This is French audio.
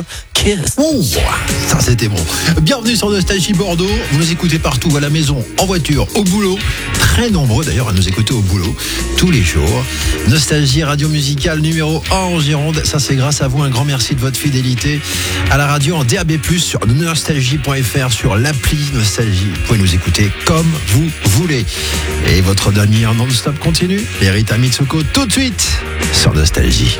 Kiss. Oh, ça c'était bon. Bienvenue sur Nostalgie Bordeaux. Vous nous écoutez partout, à la maison, en voiture, au boulot. Très nombreux d'ailleurs à nous écouter au boulot tous les jours. Nostalgie radio musicale numéro 1 en Gironde. Ça c'est grâce à vous. Un grand merci de votre fidélité à la radio en DAB+, sur nostalgie.fr, sur l'appli Nostalgie. Vous pouvez nous écouter comme vous voulez. Et votre dernier non-stop continue. Les Rita Mitsuko tout de suite sur Nostalgie.